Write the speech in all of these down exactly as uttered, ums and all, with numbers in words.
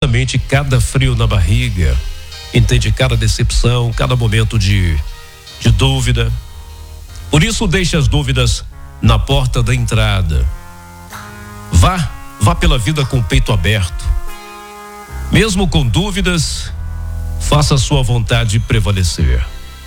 exatamente cada frio na barriga, entende cada decepção, cada momento de, de dúvida. Por isso, deixe as dúvidas na porta da entrada. Vá, vá pela vida com o peito aberto. Mesmo com dúvidas, faça a sua vontade prevalecer.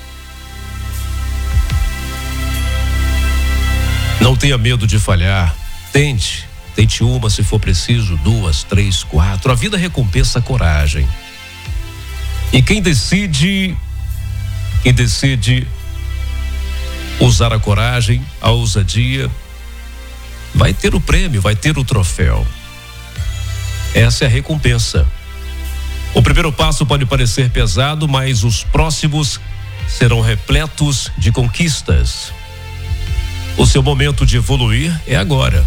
Não tenha medo de falhar. Tente, tente uma se for preciso, duas, três, quatro. A vida recompensa a coragem. E quem decide, quem decide usar a coragem, a ousadia, vai ter o prêmio, vai ter o troféu. Essa é a recompensa. O primeiro passo pode parecer pesado, mas os próximos serão repletos de conquistas. O seu momento de evoluir é agora.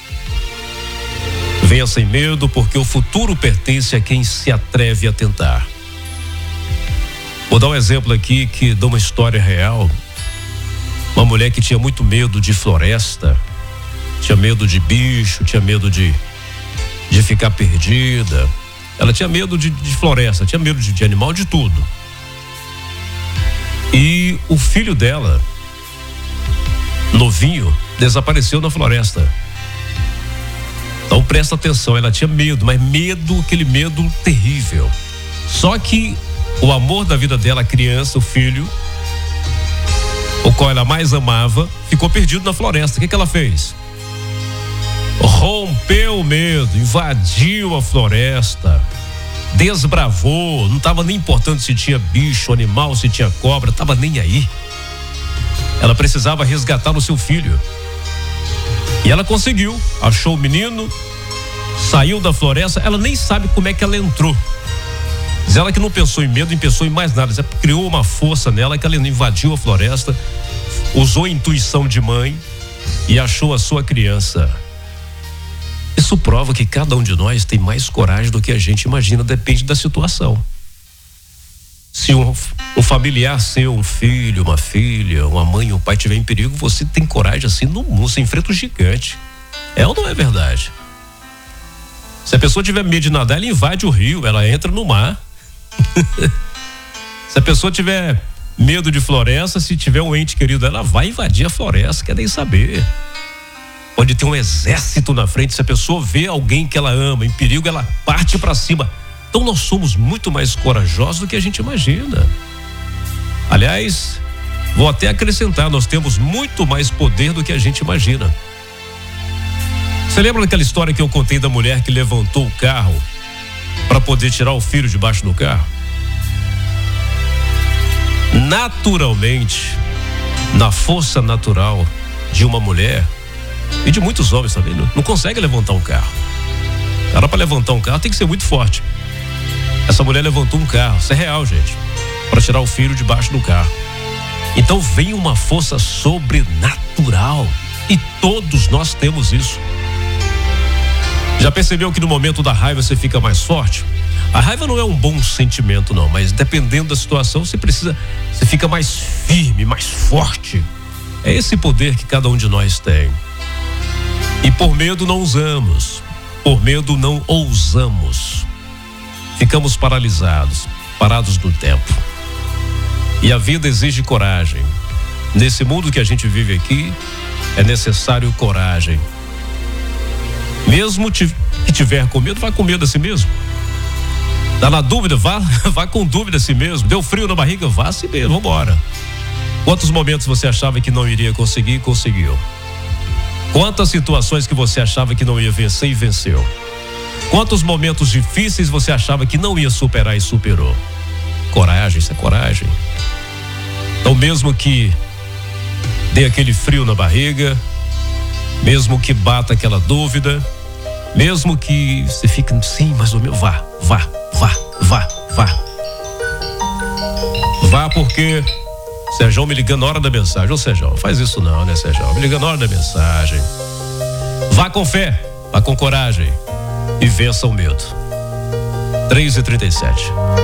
Venha sem medo, porque o futuro pertence a quem se atreve a tentar. Vou dar um exemplo aqui que de uma história real. Uma mulher que tinha muito medo de floresta, tinha medo de bicho, tinha medo de, de ficar perdida. Ela tinha medo de, de floresta, tinha medo de, de animal, de tudo. E o filho dela, novinho, desapareceu na floresta. Então presta atenção, ela tinha medo, mas medo, aquele medo terrível. Só que o amor da vida dela, a criança, o filho, o qual ela mais amava, ficou perdido na floresta. O que que ela fez? Rompeu o medo, invadiu a floresta, desbravou, não estava nem importando se tinha bicho, animal, se tinha cobra, estava nem aí. Ela precisava resgatar o seu filho. E ela conseguiu, achou o menino, saiu da floresta. Ela nem sabe como é que ela entrou. Diz ela que não pensou em medo, nem pensou em mais nada. Ela criou uma força nela que ela invadiu a floresta, usou a intuição de mãe e achou a sua criança. Isso prova que cada um de nós tem mais coragem do que a gente imagina, depende da situação. Se um, um familiar seu, um filho, uma filha, uma mãe, um pai estiver em perigo, você tem coragem assim no mundo, você enfrenta o gigante. É ou não é verdade? Se a pessoa tiver medo de nadar, ela invade o rio, ela entra no mar. Se a pessoa tiver medo de floresta, se tiver um ente querido, ela vai invadir a floresta, quer nem saber. Pode ter um exército na frente, se a pessoa vê alguém que ela ama em perigo, ela parte para cima. Então nós somos muito mais corajosos do que a gente imagina. Aliás, vou até acrescentar, nós temos muito mais poder do que a gente imagina. Você lembra daquela história que eu contei da mulher que levantou o carro para poder tirar o filho debaixo do carro? Naturalmente, na força natural de uma mulher e de muitos homens também, não, não consegue levantar um carro. Cara, para levantar um carro tem que ser muito forte. Essa mulher levantou um carro, isso é real, gente, para tirar o filho debaixo do carro. Então vem uma força sobrenatural e todos nós temos isso. Já percebeu que no momento da raiva você fica mais forte? A raiva não é um bom sentimento não, mas dependendo da situação você precisa, você fica mais firme, mais forte. É esse poder que cada um de nós tem. E por medo não usamos, por medo não ousamos. Ficamos paralisados, parados no tempo. E a vida exige coragem. Nesse mundo que a gente vive aqui, é necessário coragem. Mesmo que tiver com medo, vai com medo a si mesmo. Tá na dúvida, vá, vá com dúvida a si mesmo. Deu frio na barriga, vá a si mesmo, vambora. Quantos momentos você achava que não iria conseguir, conseguiu? Quantas situações que você achava que não ia vencer e venceu? Quantos momentos difíceis você achava que não ia superar e superou? Coragem, isso é coragem. Então mesmo que dê aquele frio na barriga, mesmo que bata aquela dúvida, mesmo que você fique, sim, mas o meu, vá, vá, vá, vá, vá. Vá porque Sérgio me ligando na hora da mensagem. Ô Sérgio, faz isso não, né Sérgio? Me liga na hora da mensagem. Vá com fé, vá com coragem e vença o medo. três e trinta e sete.